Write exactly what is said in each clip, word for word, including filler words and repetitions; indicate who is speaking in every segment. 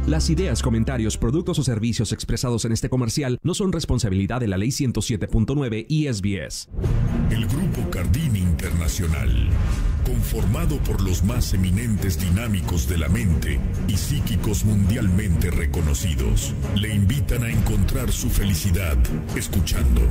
Speaker 1: Las ideas, comentarios, productos o servicios expresados en este comercial no son responsabilidad de la Ley ciento siete punto nueve I S B S.
Speaker 2: El Grupo Cardini Internacional, conformado por los más eminentes dinámicos de la mente y psíquicos mundialmente reconocidos, le invitan a encontrar su felicidad escuchando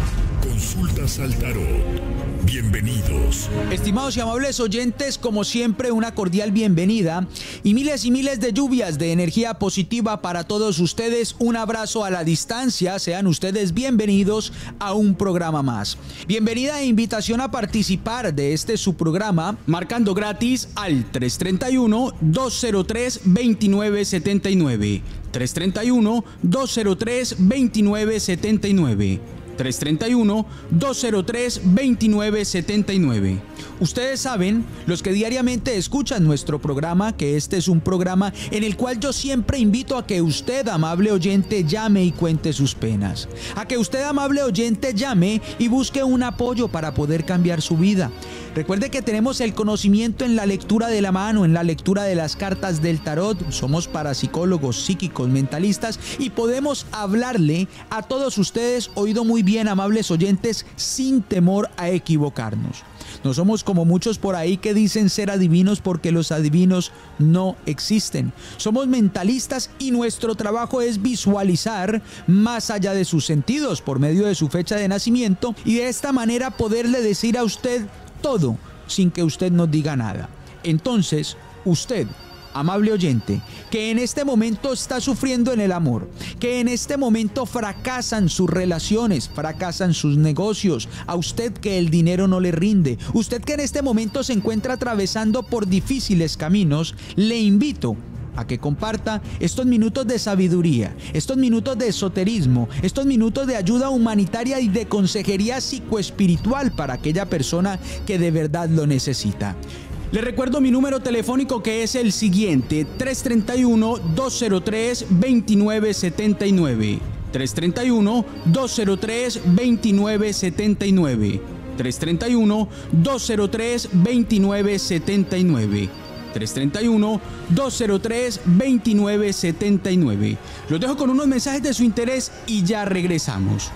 Speaker 2: Consultas al Tarot. Bienvenidos.
Speaker 3: Estimados y amables oyentes, como siempre, una cordial bienvenida y miles y miles de lluvias de energía positiva para todos ustedes. Un abrazo a la distancia. Sean ustedes bienvenidos a un programa más. Bienvenida e invitación a participar de este su programa, marcando gratis al tres tres uno, dos cero tres, dos nueve siete nueve. tres tres uno, dos cero tres, dos nueve siete nueve. tres tres uno, dos cero tres, dos nueve siete nueve. Ustedes saben, los que diariamente escuchan nuestro programa, que este es un programa en el cual yo siempre invito a que usted, amable oyente, llame y cuente sus penas. A que usted, amable oyente, llame y busque un apoyo para poder cambiar su vida. Recuerde que tenemos el conocimiento en la lectura de la mano, en la lectura de las cartas del tarot. Somos parapsicólogos, psíquicos, mentalistas y podemos hablarle a todos ustedes, oído muy bien, amables oyentes, sin temor a equivocarnos. No somos como muchos por ahí que dicen ser adivinos, porque los adivinos no existen. Somos mentalistas y nuestro trabajo es visualizar más allá de sus sentidos por medio de su fecha de nacimiento y de esta manera poderle decir a usted todo sin que usted nos diga nada. Entonces, usted, amable oyente, que en este momento está sufriendo en el amor, que en este momento fracasan sus relaciones, fracasan sus negocios, a usted que el dinero no le rinde, usted que en este momento se encuentra atravesando por difíciles caminos, le invito a que comparta estos minutos de sabiduría, estos minutos de esoterismo, estos minutos de ayuda humanitaria y de consejería psicoespiritual para aquella persona que de verdad lo necesita. Le recuerdo mi número telefónico, que es el siguiente: tres tres uno, dos cero tres, dos nueve siete nueve. tres tres uno, dos cero tres, dos nueve siete nueve. tres tres uno, dos cero tres, dos nueve siete nueve. tres tres uno, dos cero tres, dos nueve siete nueve. Los dejo con unos mensajes de su interés y ya regresamos.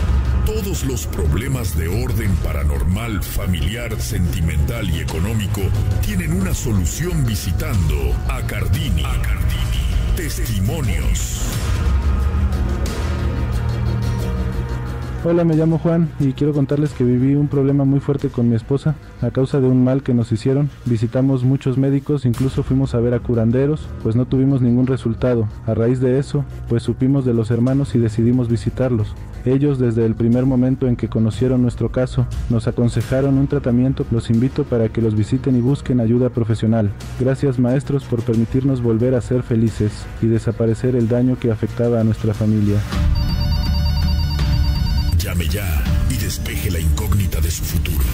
Speaker 2: Todos los problemas de orden paranormal, familiar, sentimental y económico tienen una solución visitando a Cardini. A Cardini. Testimonios.
Speaker 4: Hola, me llamo Juan y quiero contarles que viví un problema muy fuerte con mi esposa a causa de un mal que nos hicieron. Visitamos muchos médicos, incluso fuimos a ver a curanderos, pues no tuvimos ningún resultado. A raíz de eso, pues supimos de los hermanos y decidimos visitarlos. Ellos, desde el primer momento en que conocieron nuestro caso, nos aconsejaron un tratamiento. Los invito para que los visiten y busquen ayuda profesional. Gracias, maestros, por permitirnos volver a ser felices y desaparecer el daño que afectaba a nuestra familia.
Speaker 2: Llame ya y despeje la incógnita de su futuro.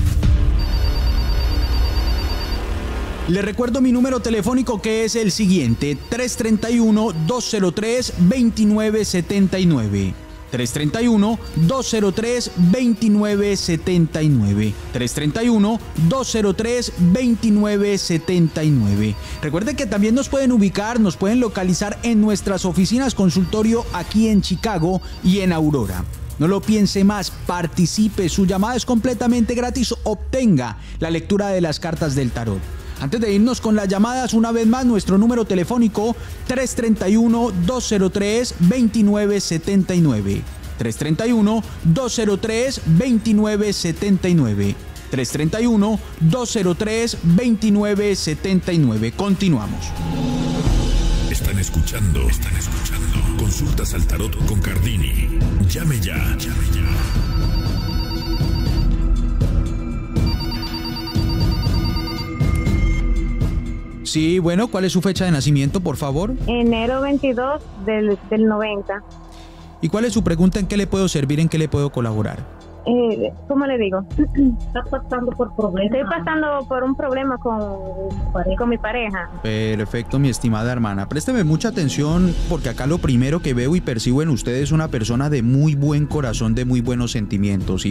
Speaker 3: Le recuerdo mi número telefónico, que es el siguiente: tres tres uno, dos cero tres, dos nueve siete nueve. tres tres uno, dos cero tres, dos nueve siete nueve. tres tres uno, dos cero tres, dos nueve siete nueve. Recuerde que también nos pueden ubicar, nos pueden localizar en nuestras oficinas consultorio aquí en Chicago y en Aurora. No lo piense más, participe, su llamada es completamente gratis, obtenga la lectura de las cartas del tarot. Antes de irnos con las llamadas, una vez más, nuestro número telefónico: tres tres uno, dos cero tres, dos nueve siete nueve. tres tres uno, dos cero tres, dos nueve siete nueve. tres tres uno, dos cero tres, dos nueve siete nueve. Continuamos.
Speaker 2: Están escuchando, están escuchando Consultas al Tarot con Cardini. Llame ya, llame ya.
Speaker 3: Sí, bueno, ¿cuál es su fecha de nacimiento, por favor?
Speaker 5: Enero veintidós del, del noventa.
Speaker 3: ¿Y cuál es su pregunta? ¿En qué le puedo servir? ¿En qué le puedo colaborar?
Speaker 5: Eh, ¿Cómo le digo?
Speaker 6: ¿Estás pasando por problemas?
Speaker 5: Estoy pasando por un problema con, con mi pareja.
Speaker 3: Perfecto, mi estimada hermana. Présteme mucha atención, porque acá lo primero que veo y percibo en usted es una persona de muy buen corazón, de muy buenos sentimientos, hija.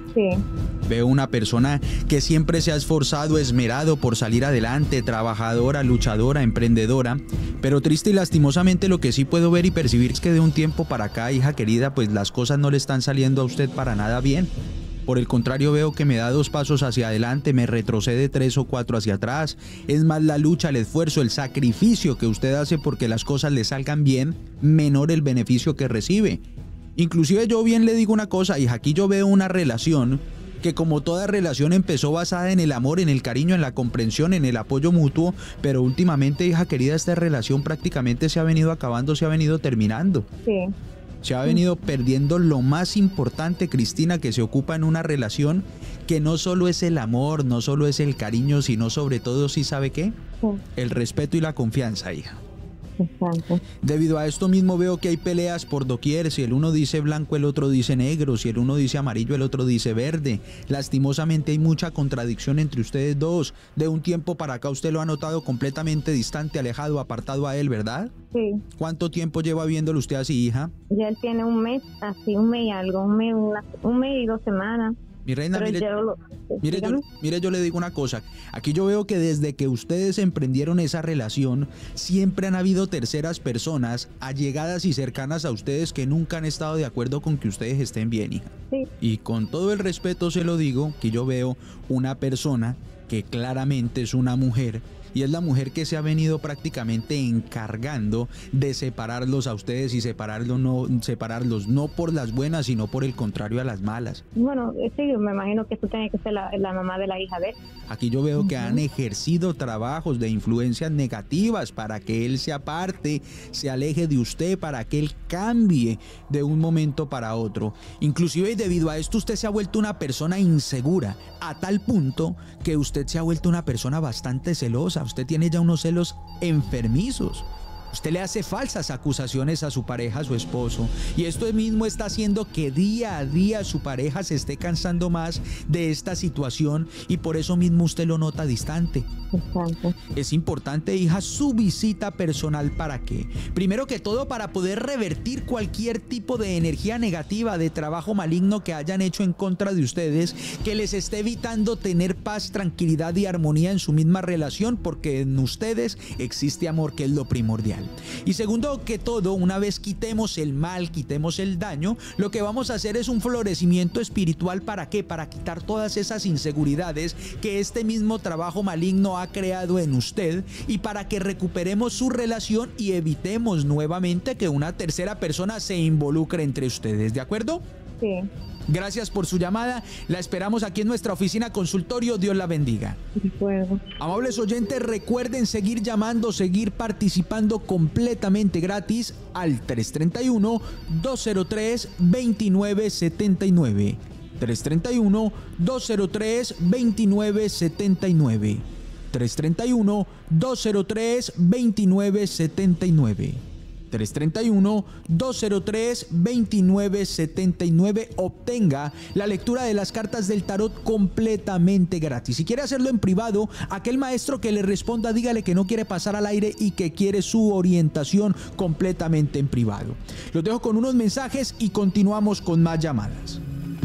Speaker 5: Sí.
Speaker 3: Veo una persona que siempre se ha esforzado, esmerado por salir adelante, trabajadora, luchadora, emprendedora, pero triste y lastimosamente lo que sí puedo ver y percibir es que de un tiempo para acá, hija querida, pues las cosas no le están saliendo a usted para nada bien. Por el contrario, veo que me da dos pasos hacia adelante, me retrocede tres o cuatro hacia atrás. Es más la lucha, el esfuerzo, el sacrificio que usted hace porque las cosas le salgan bien, menor el beneficio que recibe. Inclusive yo bien le digo una cosa, hija, aquí yo veo una relación que como toda relación empezó basada en el amor, en el cariño, en la comprensión, en el apoyo mutuo, pero últimamente, hija querida, esta relación prácticamente se ha venido acabando, se ha venido terminando.
Speaker 5: Sí.
Speaker 3: Se ha venido perdiendo lo más importante, Cristina, que se ocupa en una relación, que no solo es el amor, no solo es el cariño, sino sobre todo, ¿sí sabe qué?
Speaker 5: Sí.
Speaker 3: El respeto y la confianza, hija.
Speaker 5: Exacto.
Speaker 3: Debido a esto mismo veo que hay peleas por doquier, si el uno dice blanco el otro dice negro, si el uno dice amarillo el otro dice verde. Lastimosamente hay mucha contradicción entre ustedes dos. De un tiempo para acá usted lo ha notado completamente distante, alejado, apartado a él, ¿verdad?
Speaker 5: Sí.
Speaker 3: ¿Cuánto tiempo lleva viéndolo usted así, hija?
Speaker 5: Ya él tiene un mes, así un mes y algo, un mes, una, un mes y dos semanas.
Speaker 3: Mi reina,
Speaker 5: Pero
Speaker 3: mire,
Speaker 5: yo lo-
Speaker 3: mire, yo,
Speaker 5: dígame.
Speaker 3: mire, yo le digo una cosa. Aquí yo veo que desde que ustedes emprendieron esa relación, siempre han habido terceras personas allegadas y cercanas a ustedes que nunca han estado de acuerdo con que ustedes estén bien, hija.
Speaker 5: Sí.
Speaker 3: Y con todo el respeto se lo digo, que yo veo una persona que claramente es una mujer, y es la mujer que se ha venido prácticamente encargando de separarlos a ustedes y separarlos no, separarlos no por las buenas, sino por el contrario a las malas.
Speaker 5: Bueno, eh, sí, me imagino que tú tienes que ser la, la mamá de la hija de él.
Speaker 3: Aquí yo veo que han ejercido trabajos de influencias negativas para que él se aparte, se aleje de usted, para que él cambie de un momento para otro. Inclusive debido a esto usted se ha vuelto una persona insegura, a tal punto que usted se ha vuelto una persona bastante celosa. Usted tiene ya unos celos enfermizos. Usted le hace falsas acusaciones a su pareja, a su esposo, y esto mismo está haciendo que día a día su pareja se esté cansando más de esta situación y por eso mismo usted lo nota distante.
Speaker 5: Exacto.
Speaker 3: Es importante, hija, su visita personal. ¿Para qué? Primero que todo, para poder revertir cualquier tipo de energía negativa, de trabajo maligno que hayan hecho en contra de ustedes, que les esté evitando tener paz, tranquilidad y armonía en su misma relación, porque en ustedes existe amor, que es lo primordial. Y segundo que todo, una vez quitemos el mal, quitemos el daño, lo que vamos a hacer es un florecimiento espiritual. ¿Para qué? Para quitar todas esas inseguridades que este mismo trabajo maligno ha creado en usted, y para que recuperemos su relación y evitemos nuevamente que una tercera persona se involucre entre ustedes. ¿De acuerdo?
Speaker 5: Sí.
Speaker 3: Gracias por su llamada. La esperamos aquí en nuestra oficina consultorio. Dios la bendiga.
Speaker 5: De acuerdo.
Speaker 3: Amables oyentes, recuerden seguir llamando, seguir participando completamente gratis al tres tres uno, dos cero tres, dos nueve siete nueve. tres tres uno, dos cero tres, dos nueve siete nueve. tres tres uno, dos cero tres, dos nueve siete nueve. tres tres uno, dos cero tres, dos nueve siete nueve. Obtenga la lectura de las cartas del tarot completamente gratis. Si quiere hacerlo en privado, aquel maestro que le responda, dígale que no quiere pasar al aire y que quiere su orientación completamente en privado. Los dejo con unos mensajes y continuamos con más llamadas.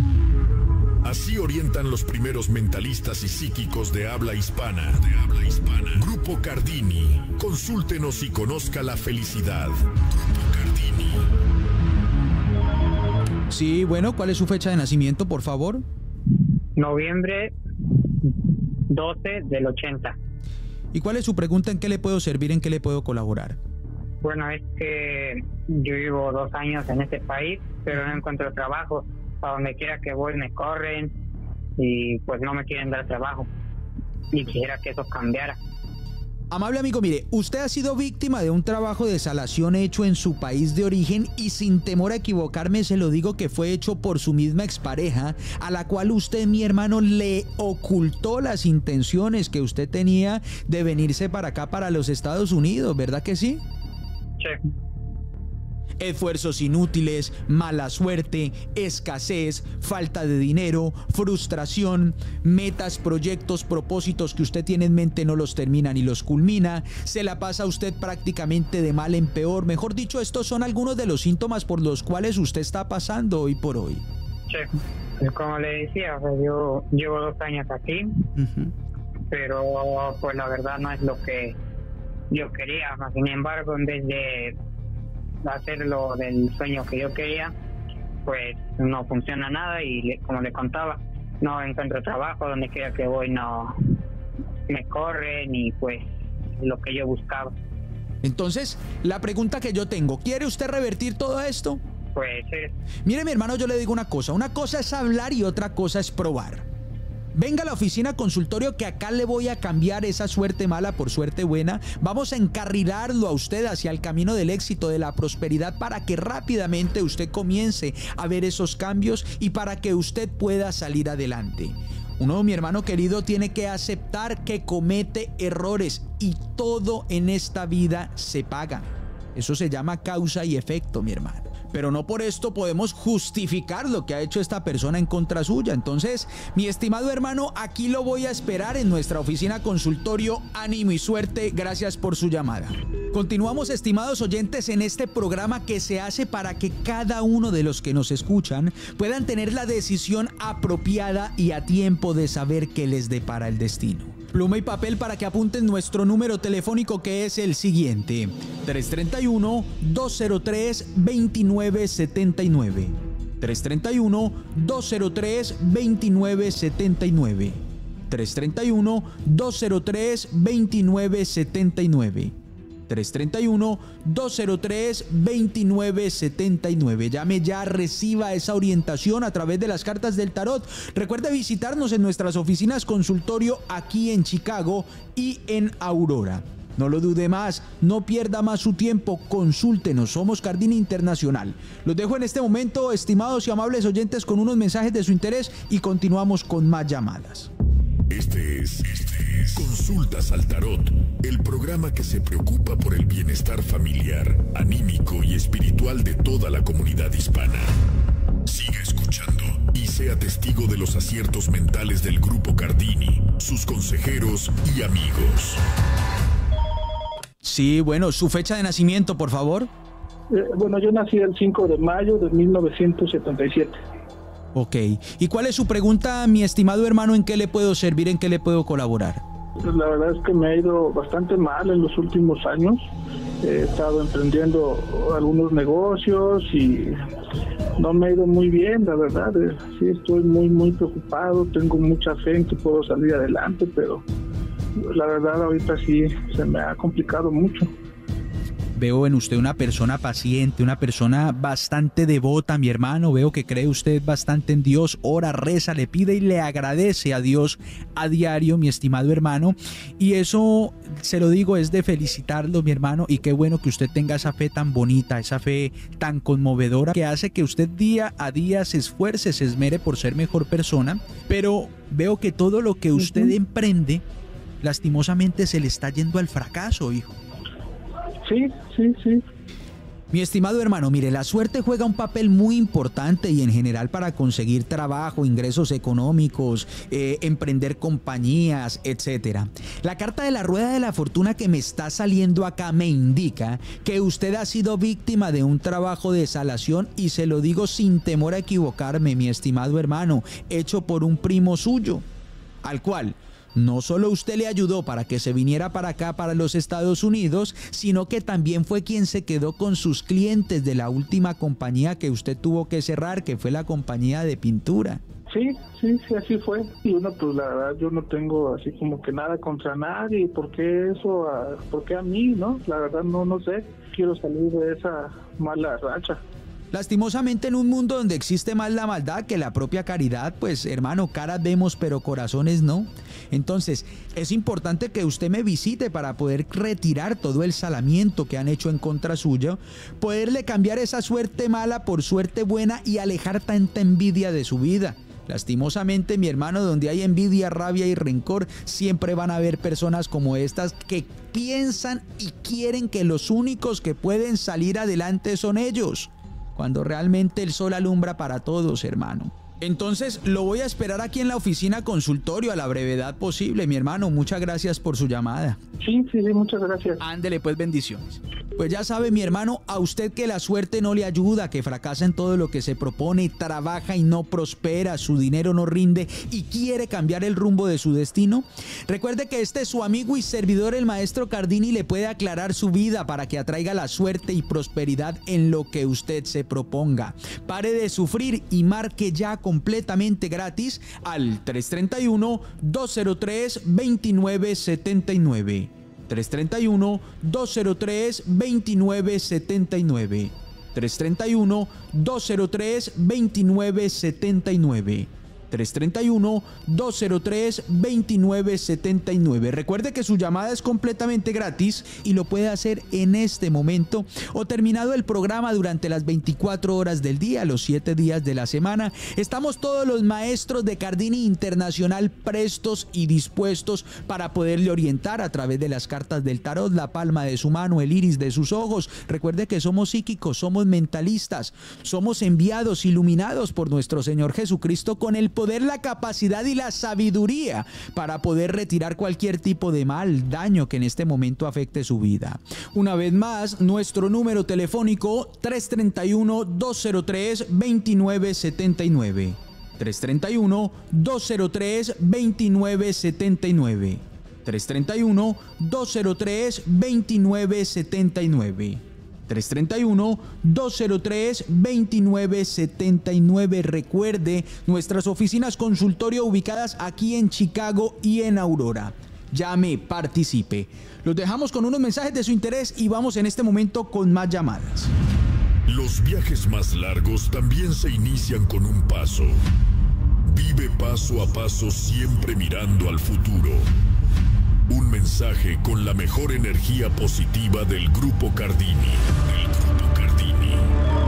Speaker 2: Así orientan los primeros mentalistas y psíquicos de habla hispana. De habla hispana. Grupo Cardini. Consúltenos y conozca la felicidad. Grupo Cardini.
Speaker 3: Sí, bueno, ¿cuál es su fecha de nacimiento, por favor?
Speaker 7: Noviembre doce del ochenta.
Speaker 3: ¿Y cuál es su pregunta? ¿En qué le puedo servir? ¿En qué le puedo colaborar?
Speaker 7: Bueno, es que yo vivo dos años en este país, pero no encuentro trabajo. A donde quiera que voy me corren y pues no me quieren dar trabajo. Y quisiera que eso cambiara.
Speaker 3: Amable amigo, mire, usted ha sido víctima de un trabajo de salación hecho en su país de origen, y sin temor a equivocarme se lo digo que fue hecho por su misma expareja, a la cual usted, mi hermano, le ocultó las intenciones que usted tenía de venirse para acá, para los Estados Unidos, ¿verdad que sí?
Speaker 7: Sí.
Speaker 3: Esfuerzos inútiles, mala suerte, escasez, falta de dinero, frustración, metas, proyectos, propósitos que usted tiene en mente no los termina ni los culmina, se la pasa usted prácticamente de mal en peor. Mejor dicho, estos son algunos de los síntomas por los cuales usted está pasando hoy por hoy.
Speaker 7: Sí. Pues como le decía, o sea, yo llevo dos años aquí, uh-huh. pero pues la verdad no es lo que yo quería. Sin embargo, en vez de hacerlo del sueño que yo quería, pues no funciona nada y le, como le contaba, no encuentro trabajo, donde quiera que voy no me corren y pues lo que yo buscaba.
Speaker 3: Entonces, la pregunta que yo tengo, ¿quiere usted revertir todo esto?
Speaker 7: Pues sí.
Speaker 3: Mire, mi hermano, yo le digo una cosa, una cosa es hablar y otra cosa es probar. Venga a la oficina consultorio que acá le voy a cambiar esa suerte mala por suerte buena. Vamos a encarrilarlo a usted hacia el camino del éxito, de la prosperidad, para que rápidamente usted comience a ver esos cambios y para que usted pueda salir adelante. Uno, mi hermano querido, tiene que aceptar que comete errores y todo en esta vida se paga. Eso se llama causa y efecto, mi hermano. Pero no por esto podemos justificar lo que ha hecho esta persona en contra suya. Entonces, mi estimado hermano, aquí lo voy a esperar en nuestra oficina consultorio. Ánimo y suerte. Gracias por su llamada. Continuamos, estimados oyentes, en este programa que se hace para que cada uno de los que nos escuchan puedan tener la decisión apropiada y a tiempo de saber qué les depara el destino. Pluma y papel para que apunten nuestro número telefónico, que es el siguiente: tres tres uno, dos cero tres, dos nueve siete nueve. tres tres uno, dos cero tres, dos nueve siete nueve. tres tres uno, dos cero tres, dos nueve siete nueve. tres tres uno, dos cero tres, dos nueve siete nueve. Llame ya, reciba esa orientación a través de las cartas del tarot. Recuerde visitarnos en nuestras oficinas consultorio aquí en Chicago y en Aurora. No lo dude más, no pierda más su tiempo, consúltenos, somos Cardini Internacional. Los dejo en este momento, estimados y amables oyentes, con unos mensajes de su interés y continuamos con más llamadas.
Speaker 2: Este es, este es Consultas al Tarot, el programa que se preocupa por el bienestar familiar, anímico y espiritual de toda la comunidad hispana. Siga escuchando y sea testigo de los aciertos mentales del Grupo Cardini, sus consejeros y amigos.
Speaker 3: Sí, bueno, su fecha de nacimiento, por favor.
Speaker 8: Eh, bueno, yo nací el cinco de mayo de mil novecientos setenta y siete.
Speaker 3: Ok. ¿Y cuál es su pregunta, mi estimado hermano? ¿En qué le puedo servir? ¿En qué le puedo colaborar?
Speaker 8: Pues la verdad es que me ha ido bastante mal en los últimos años. He estado emprendiendo algunos negocios y no me ha ido muy bien, la verdad. Sí, estoy muy, muy preocupado. Tengo mucha fe en que puedo salir adelante, pero la verdad ahorita sí se me ha complicado mucho.
Speaker 3: Veo en usted una persona paciente, una persona bastante devota, mi hermano. Veo que cree usted bastante en Dios, ora, reza, le pide y le agradece a Dios a diario, mi estimado hermano. Y eso, se lo digo, es de felicitarlo, mi hermano. Y qué bueno que usted tenga esa fe tan bonita, esa fe tan conmovedora, que hace que usted día a día se esfuerce, se esmere por ser mejor persona. Pero veo que todo lo que usted uh-huh. emprende, lastimosamente se le está yendo al fracaso, hijo.
Speaker 8: Sí, sí, sí.
Speaker 3: Mi estimado hermano, mire, la suerte juega un papel muy importante y en general para conseguir trabajo, ingresos económicos, eh, emprender compañías, etcétera. La carta de la rueda de la fortuna que me está saliendo acá me indica que usted ha sido víctima de un trabajo de salación, y se lo digo sin temor a equivocarme, mi estimado hermano, hecho por un primo suyo, al cual no solo usted le ayudó para que se viniera para acá, para los Estados Unidos, sino que también fue quien se quedó con sus clientes de la última compañía que usted tuvo que cerrar, que fue la compañía de pintura.
Speaker 8: Sí, sí, sí, así fue. Y uno, pues la verdad, yo no tengo así como que nada contra nadie. ¿Por qué eso? A, ¿Por qué a mí, no? La verdad, no, no sé. Quiero salir de esa mala racha.
Speaker 3: Lastimosamente, en un mundo donde existe más la maldad que la propia caridad, pues hermano, caras vemos pero corazones no. Entonces es importante que usted me visite para poder retirar todo el salamiento que han hecho en contra suyo, poderle cambiar esa suerte mala por suerte buena y alejar tanta envidia de su vida. Lastimosamente, mi hermano, donde hay envidia, rabia y rencor, siempre van a haber personas como estas que piensan y quieren que los únicos que pueden salir adelante son ellos, cuando realmente el sol alumbra para todos, hermano. Entonces, lo voy a esperar aquí en la oficina consultorio a la brevedad posible, mi hermano. Muchas gracias por su llamada.
Speaker 8: Sí, sí, sí, muchas gracias.
Speaker 3: Ándele, pues, bendiciones. Pues ya sabe, mi hermano, a usted que la suerte no le ayuda, que fracasa en todo lo que se propone, trabaja y no prospera, su dinero no rinde y quiere cambiar el rumbo de su destino. Recuerde que este es su amigo y servidor, el maestro Cardini, le puede aclarar su vida para que atraiga la suerte y prosperidad en lo que usted se proponga. Pare de sufrir y marque ya completamente gratis al tres tres uno, dos cero tres, dos nueve siete nueve. tres tres uno, dos cero tres, dos nueve siete nueve. tres tres uno, dos cero tres, dos nueve siete nueve. tres tres uno, dos cero tres, dos nueve siete nueve. Recuerde que su llamada es completamente gratis y lo puede hacer en este momento o terminado el programa durante las veinticuatro horas del día, los siete días de la semana. Estamos todos los maestros de Cardini Internacional prestos y dispuestos para poderle orientar a través de las cartas del tarot, la palma de su mano, el iris de sus ojos. Recuerde que somos psíquicos, somos mentalistas, somos enviados, iluminados por nuestro Señor Jesucristo con el poder, la capacidad y la sabiduría para poder retirar cualquier tipo de mal, daño que en este momento afecte su vida. Una vez más, nuestro número telefónico tres tres uno, dos cero tres, dos nueve siete nueve. tres tres uno, dos cero tres, dos nueve siete nueve. tres tres uno, dos cero tres, dos nueve siete nueve. tres tres uno, dos cero tres, dos nueve siete nueve. Recuerde, nuestras oficinas consultorio ubicadas aquí en Chicago y en Aurora. Llame, participe. Los dejamos con unos mensajes de su interés y vamos en este momento con más llamadas.
Speaker 2: Los viajes más largos también se inician con un paso. Vive paso a paso, siempre mirando al futuro. Un mensaje con la mejor energía positiva del Grupo Cardini. Del Grupo Cardini.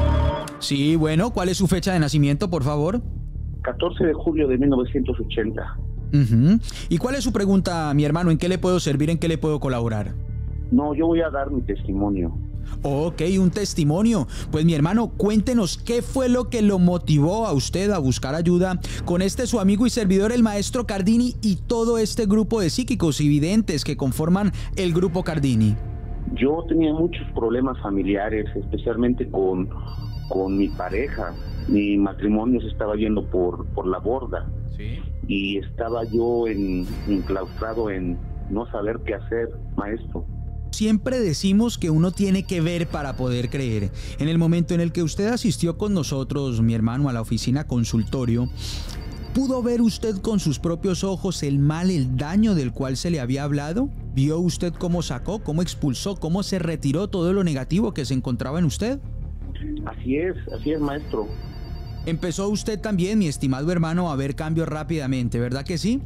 Speaker 3: Sí, bueno, ¿cuál es su fecha de nacimiento, por favor?
Speaker 9: catorce de julio de mil novecientos ochenta.
Speaker 3: Uh-huh. ¿Y cuál es su pregunta, mi hermano? ¿En qué le puedo servir? ¿En qué le puedo colaborar?
Speaker 9: No, yo voy a dar mi testimonio.
Speaker 3: Ok, un testimonio. Pues mi hermano, cuéntenos qué fue lo que lo motivó a usted a buscar ayuda con este su amigo y servidor, el maestro Cardini, y todo este grupo de psíquicos y videntes que conforman el Grupo Cardini.
Speaker 9: Yo tenía muchos problemas familiares, especialmente con, con mi pareja. Mi matrimonio se estaba yendo por, por la borda.
Speaker 3: Sí.
Speaker 9: Y estaba yo en, enclaustrado en no saber qué hacer, maestro.
Speaker 3: Siempre decimos que uno tiene que ver para poder creer. En el momento en el que usted asistió con nosotros, mi hermano, a la oficina consultorio, ¿pudo ver usted con sus propios ojos el mal, el daño del cual se le había hablado? ¿Vio usted cómo sacó, cómo expulsó, cómo se retiró todo lo negativo que se encontraba en usted?
Speaker 9: Así es, así es, maestro.
Speaker 3: Empezó usted también, mi estimado hermano, a ver cambios rápidamente, ¿verdad que sí?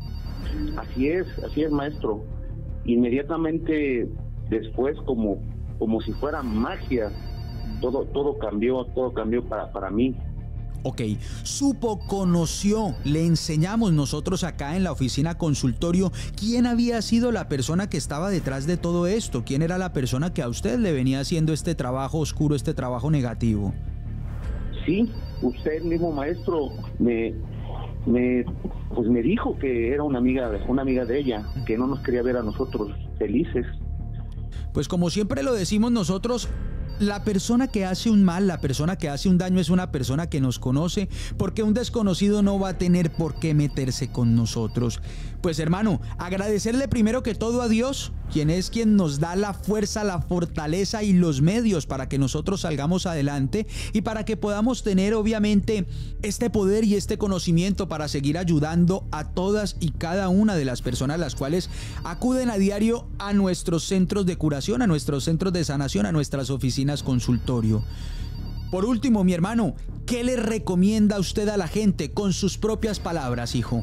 Speaker 9: Así es, así es, maestro. Inmediatamente después, como, como si fuera magia, todo, todo cambió, todo cambió para, para mí.
Speaker 3: Ok, supo, conoció, le enseñamos nosotros acá en la oficina consultorio quién había sido la persona que estaba detrás de todo esto, quién era la persona que a usted le venía haciendo este trabajo oscuro, este trabajo negativo.
Speaker 9: Sí, usted mismo, maestro, me... me pues me dijo que era una amiga una amiga de ella, que no nos quería ver a nosotros felices.
Speaker 3: Pues como siempre lo decimos nosotros, la persona que hace un mal, la persona que hace un daño es una persona que nos conoce, porque un desconocido no va a tener por qué meterse con nosotros. Pues hermano, agradecerle primero que todo a Dios, quien es quien nos da la fuerza, la fortaleza y los medios para que nosotros salgamos adelante y para que podamos tener obviamente este poder y este conocimiento para seguir ayudando a todas y cada una de las personas las cuales acuden a diario a nuestros centros de curación, a nuestros centros de sanación, a nuestras oficinas consultorio. Por último, mi hermano, ¿qué le recomienda usted a la gente con sus propias palabras, hijo?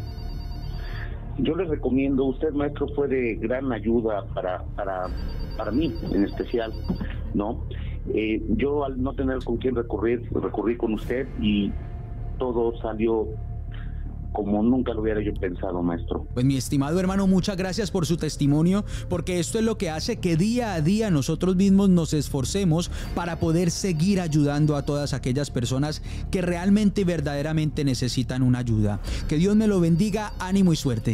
Speaker 9: Yo les recomiendo, usted, maestro, fue de gran ayuda para para para mí en especial, ¿no? Eh, yo al no tener con quién recurrir, recurrí con usted y todo salió como nunca lo hubiera yo pensado, maestro.
Speaker 3: Pues mi estimado hermano, muchas gracias por su testimonio, porque esto es lo que hace que día a día nosotros mismos nos esforcemos para poder seguir ayudando a todas aquellas personas que realmente y verdaderamente necesitan una ayuda. Que Dios me lo bendiga, ánimo y suerte.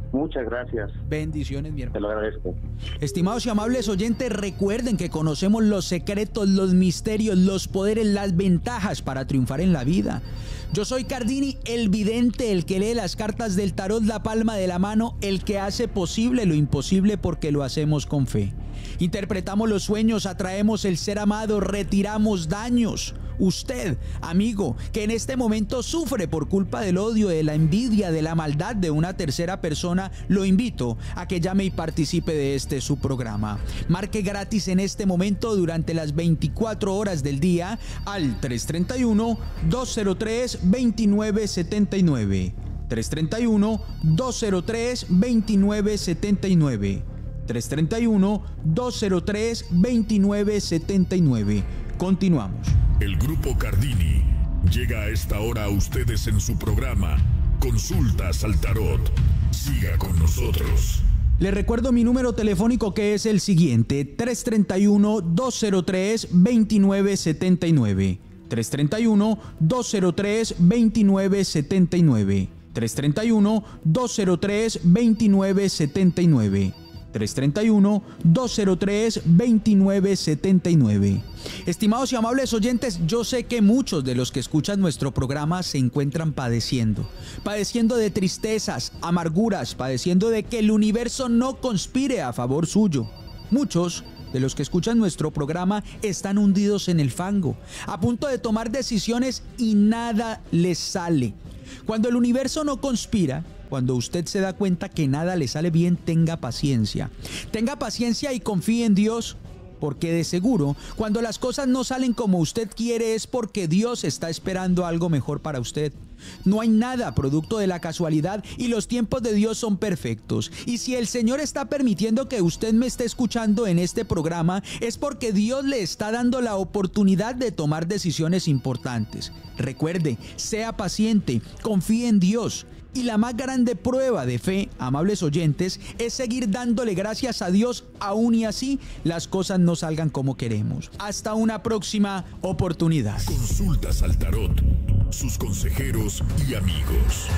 Speaker 9: Muchas gracias.
Speaker 3: Bendiciones, mi hermano.
Speaker 9: Te lo agradezco.
Speaker 3: Estimados y amables oyentes, recuerden que conocemos los secretos, los misterios, los poderes, las ventajas para triunfar en la vida. Yo soy Cardini, el vidente, el que lee las cartas del tarot, la palma de la mano, el que hace posible lo imposible porque lo hacemos con fe. Interpretamos los sueños, atraemos el ser amado, retiramos daños. Usted, amigo, que en este momento sufre por culpa del odio, de la envidia, de la maldad de una tercera persona, lo invito a que llame y participe de este su programa. Marque gratis en este momento durante las veinticuatro horas del día al tres tres uno, dos cero tres, dos nueve siete nueve. tres tres uno, dos cero tres, dos nueve siete nueve. tres tres uno, dos cero tres, dos nueve siete nueve. Continuamos.
Speaker 2: El Grupo Cardini llega a esta hora a ustedes en su programa Consultas al Tarot. Siga con nosotros.
Speaker 3: Les recuerdo mi número telefónico, que es el siguiente: tres tres uno, dos cero tres, dos nueve siete nueve. tres tres uno, dos cero tres, dos nueve siete nueve. tres tres uno, dos cero tres, dos nueve siete nueve. tres tres uno, dos cero tres, dos nueve siete nueve. Estimados y amables oyentes, yo sé que muchos de los que escuchan nuestro programa se encuentran padeciendo, padeciendo de tristezas, amarguras, padeciendo de que el universo no conspire a favor suyo. Muchos de los que escuchan nuestro programa están hundidos en el fango, a punto de tomar decisiones y nada les sale. Cuando el universo no conspira, cuando usted se da cuenta que nada le sale bien, tenga paciencia. Tenga paciencia y confíe en Dios, porque de seguro, cuando las cosas no salen como usted quiere, es porque Dios está esperando algo mejor para usted. No hay nada producto de la casualidad y los tiempos de Dios son perfectos. Y si el Señor está permitiendo que usted me esté escuchando en este programa, es porque Dios le está dando la oportunidad de tomar decisiones importantes. Recuerde, sea paciente, confíe en Dios. Y la más grande prueba de fe, amables oyentes, es seguir dándole gracias a Dios, aún y así las cosas no salgan como queremos. Hasta una próxima oportunidad.
Speaker 2: Consultas al Tarot, sus consejeros y amigos.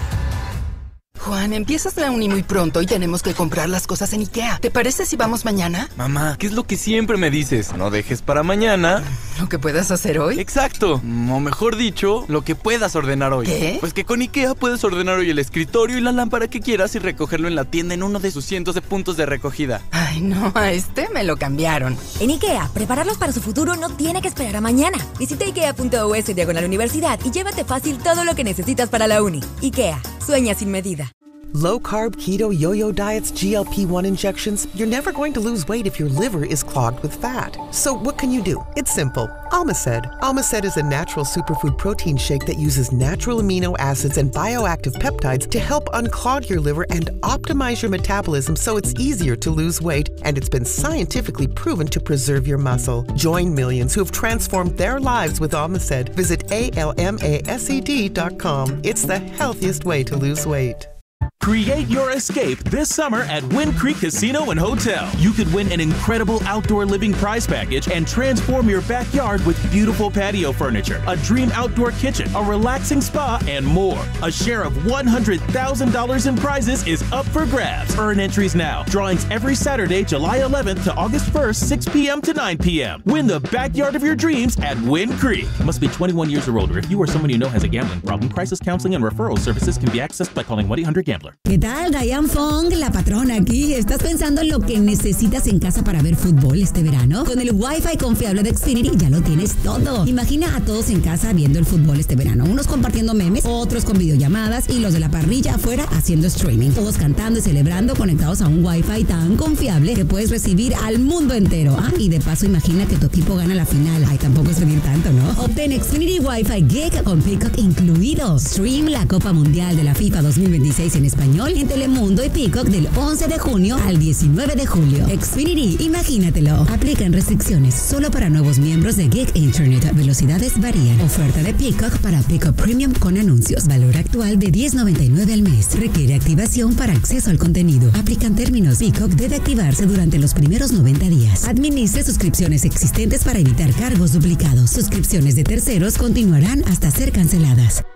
Speaker 10: Juan, empiezas la uni muy pronto y tenemos que comprar las cosas en IKEA. ¿Te parece si vamos mañana?
Speaker 11: Mamá, ¿qué es lo que siempre me dices? No dejes para mañana
Speaker 10: ¿lo que puedas hacer hoy?
Speaker 11: Exacto, o mejor dicho, lo que puedas ordenar hoy.
Speaker 10: ¿Qué?
Speaker 11: Pues que con IKEA puedes ordenar hoy el escritorio y la lámpara que quieras y recogerlo en la tienda en uno de sus cientos de puntos de recogida.
Speaker 10: Ay, no, a este me lo cambiaron.
Speaker 12: En IKEA, prepararlos para su futuro no tiene que esperar a mañana. Visita ikea punto es diagonal universidad y llévate fácil todo lo que necesitas para la uni. IKEA, sueña sin medida.
Speaker 13: Low carb, keto, yo-yo diets, G L P one injections, you're never going to lose weight if your liver is clogged with fat. So what can you do? It's simple. Almaced. Almaced is a natural superfood protein shake that uses natural amino acids and bioactive peptides to help unclog your liver and optimize your metabolism so it's easier to lose weight, and it's been scientifically proven to preserve your muscle. Join millions who have transformed their lives with Almaced. Visit A L M A S E D dot com. It's the healthiest way to lose weight.
Speaker 14: Create your escape this summer at Wind Creek Casino and Hotel. You could win an incredible outdoor living prize package and transform your backyard with beautiful patio furniture, a dream outdoor kitchen, a relaxing spa, and more. A share of one hundred thousand dollars in prizes is up for grabs. Earn entries now. Drawings every Saturday, July eleventh to August first, six p.m. to nine p.m. Win the backyard of your dreams at Wind Creek. Must be twenty-one years or older. If you or someone you know has a gambling problem, crisis counseling and referral services can be accessed by calling one eight hundred gambler.
Speaker 15: ¿Qué tal? Diane Fong, la patrona aquí. ¿Estás pensando en lo que necesitas en casa para ver fútbol este verano? Con el Wi-Fi confiable de Xfinity ya lo tienes todo. Imagina a todos en casa viendo el fútbol este verano. Unos compartiendo memes, otros con videollamadas y los de la parrilla afuera haciendo streaming. Todos cantando y celebrando conectados a un Wi-Fi tan confiable que puedes recibir al mundo entero. Ah, y de paso imagina que tu equipo gana la final. Ay, tampoco es pedir tanto, ¿no? Obtén Xfinity Wi-Fi Gig con Peacock incluido. Stream la Copa Mundial de la FIFA dos mil veintiséis en español en Telemundo y Peacock del once de junio al diecinueve de julio. Xfinity, imagínatelo. Aplican restricciones solo para nuevos miembros de Gig Internet. Velocidades varían. Oferta de Peacock para Peacock Premium con anuncios. Valor actual de diez noventa y nueve al mes. Requiere activación para acceso al contenido. Aplican términos. Peacock debe activarse durante los primeros noventa días. Administre suscripciones existentes para evitar cargos duplicados. Suscripciones de terceros continuarán hasta ser canceladas.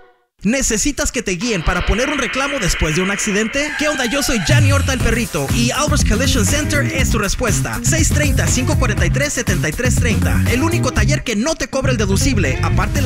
Speaker 16: ¿Necesitas que te guíen para poner un reclamo después de un accidente? ¿Qué onda? Yo soy Gianni Horta el perrito y Albert's Collision Center es tu respuesta. seis tres cero, cinco cuatro tres, siete tres tres cero. El único taller que no te cobra el deducible. Aparte, la